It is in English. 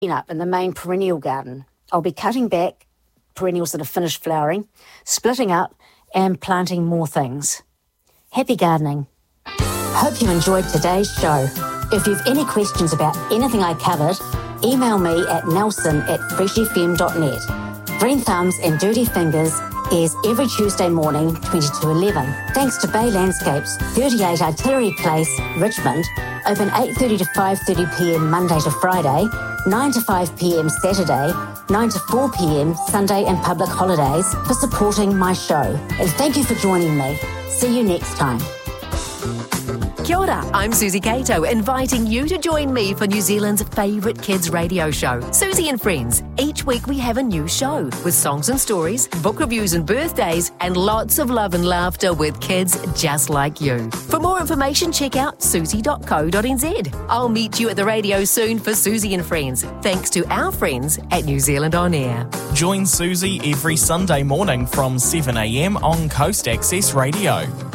up in the main perennial garden. I'll be cutting back perennials that have finished flowering, splitting up and planting more things. Happy gardening. Hope you enjoyed today's show. If you've any questions about anything I covered, email me at nelson@freshfm.net. Green Thumbs and Dirty Fingers airs every Tuesday morning, 20 to 11. Thanks to Bay Landscapes, 38 Artillery Place, Richmond, open 8:30 to 5:30 p.m. Monday to Friday, 9 to 5 p.m. Saturday, 9 to 4 p.m. Sunday and public holidays, for supporting my show. And thank you for joining me. See you next time. Kia ora, I'm Susie Cato, inviting you to join me for New Zealand's favourite kids radio show, Susie and Friends. Each week we have a new show with songs and stories, book reviews and birthdays, and lots of love and laughter with kids just like you. For more information, check out susie.co.nz. I'll meet you at the radio soon for Susie and Friends, thanks to our friends at New Zealand On Air. Join Susie every Sunday morning from 7 a.m. on Coast Access Radio.